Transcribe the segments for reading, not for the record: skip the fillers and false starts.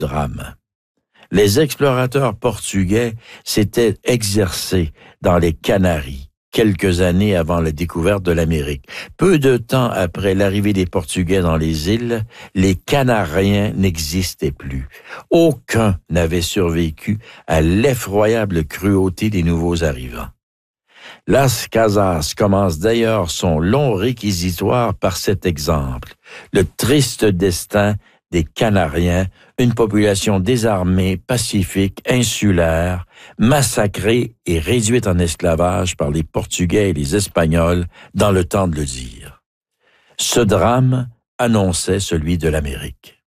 drame. Les explorateurs portugais s'étaient exercés dans les Canaries quelques années avant la découverte de l'Amérique. Peu de temps après l'arrivée des Portugais dans les îles, les Canariens n'existaient plus. Aucun n'avait survécu à l'effroyable cruauté des nouveaux arrivants. Las Casas commence d'ailleurs son long réquisitoire par cet exemple. Le triste destin des Canariens, une population désarmée, pacifique, insulaire, massacrée et réduite en esclavage par les Portugais et les Espagnols dans le temps de le dire. Ce drame annonçait celui de l'Amérique.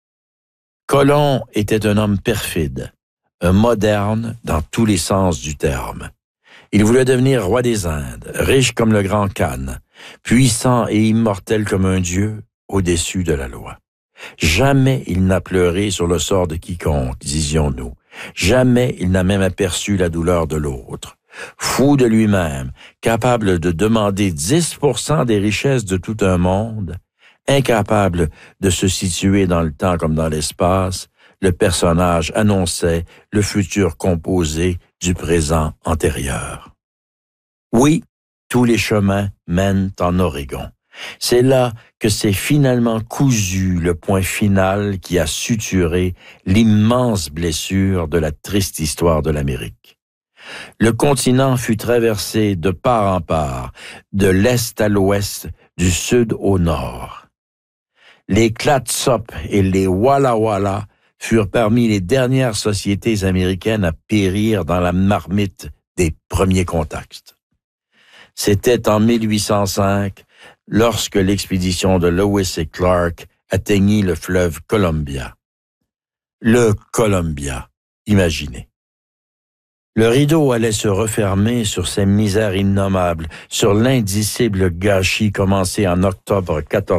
Colomb était un homme perfide, un moderne dans tous les sens du terme. Il voulait devenir roi des Indes, riche comme le grand Khan, puissant et immortel comme un dieu, au-dessus de la loi. Jamais il n'a pleuré sur le sort de quiconque, disions-nous. Jamais il n'a même aperçu la douleur de l'autre. Fou de lui-même, capable de demander 10% des richesses de tout un monde, incapable de se situer dans le temps comme dans l'espace, le personnage annonçait le futur composé du présent antérieur. Oui, tous les chemins mènent en Oregon. C'est là que s'est finalement cousu le point final qui a suturé l'immense blessure de la triste histoire de l'Amérique. Le continent fut traversé de part en part, de l'est à l'ouest, du sud au nord. Les Clatsop et les Walla Walla furent parmi les dernières sociétés américaines à périr dans la marmite des premiers contacts. C'était en 1805, lorsque l'expédition de Lewis et Clark atteignit le fleuve Columbia. Le Columbia, imaginez. Le rideau allait se refermer sur ces misères innommables, sur l'indicible gâchis commencé en octobre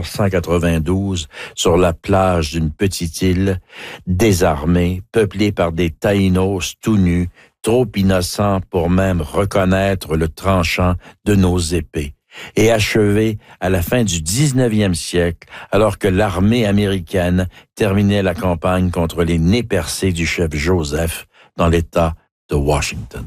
1492 sur la plage d'une petite île, désarmée, peuplée par des taïnos tout nus, trop innocents pour même reconnaître le tranchant de nos épées, et achevé à la fin du 19e siècle, alors que l'armée américaine terminait la campagne contre les nez percés du chef Joseph dans l'État de Washington.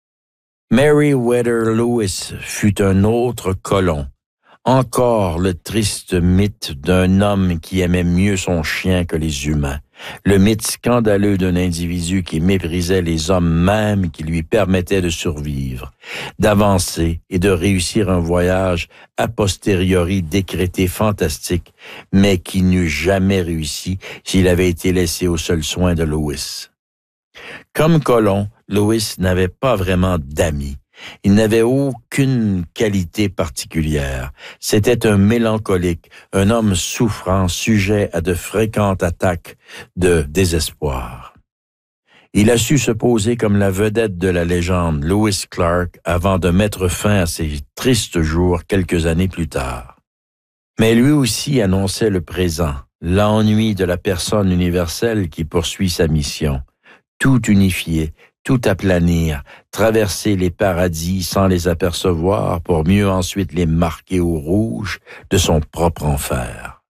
Meriwether Lewis fut un autre colon, encore le triste mythe d'un homme qui aimait mieux son chien que les humains, le mythe scandaleux d'un individu qui méprisait les hommes mêmes qui lui permettaient de survivre, d'avancer et de réussir un voyage a posteriori décrété fantastique, mais qui n'eût jamais réussi s'il avait été laissé aux seuls soins de Lewis. Comme colon, Lewis n'avait pas vraiment d'amis. Il n'avait aucune qualité particulière. C'était un mélancolique, un homme souffrant, sujet à de fréquentes attaques de désespoir. Il a su se poser comme la vedette de la légende Lewis Clark avant de mettre fin à ses tristes jours quelques années plus tard. Mais lui aussi annonçait le présent, l'ennui de la personne universelle qui poursuit sa mission. Tout unifier, tout aplanir, traverser les paradis sans les apercevoir pour mieux ensuite les marquer au rouge de son propre enfer.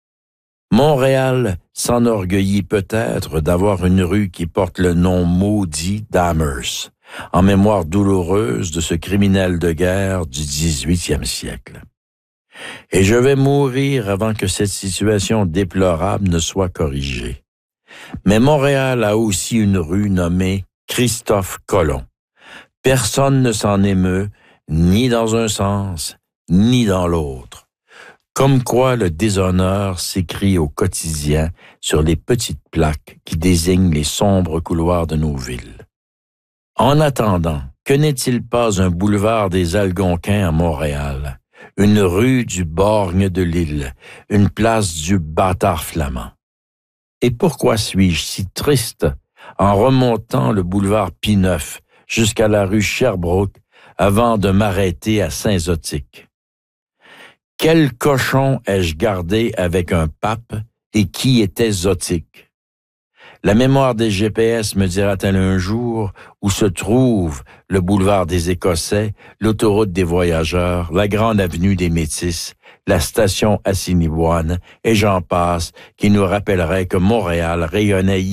Montréal s'enorgueillit peut-être d'avoir une rue qui porte le nom maudit d'Amherst, en mémoire douloureuse de ce criminel de guerre du 18e siècle. Et je vais mourir avant que cette situation déplorable ne soit corrigée. Mais Montréal a aussi une rue nommée Christophe Colomb. Personne ne s'en émeut, ni dans un sens, ni dans l'autre. Comme quoi le déshonneur s'écrit au quotidien sur les petites plaques qui désignent les sombres couloirs de nos villes. En attendant, que n'est-il pas un boulevard des Algonquins à Montréal, une rue du borgne de l'île, une place du bâtard flamand? Et pourquoi suis-je si triste en remontant le boulevard Pie-IX jusqu'à la rue Sherbrooke avant de m'arrêter à Saint-Zotique? Quel cochon ai-je gardé avec un pape et qui était Zotique? La mémoire des GPS me dira-t-elle un jour où se trouve le boulevard des Écossais, l'autoroute des voyageurs, la grande avenue des Métis, la station Assiniboine, et j'en passe, qui nous rappellerait que Montréal rayonnait